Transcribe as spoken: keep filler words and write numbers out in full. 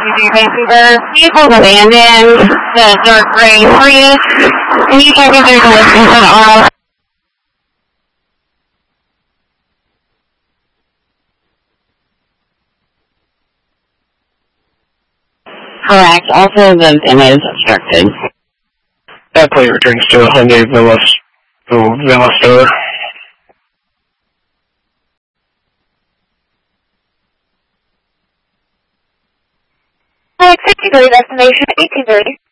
Vancouver. Vehicles abandoned. The dark gray Prius. Can you check if there's a listing for the auto? Correct. Also, the V I N is obstructed. That plate returns to a Hyundai Villa, Villa store. fifty-three, destination eighteen thirty.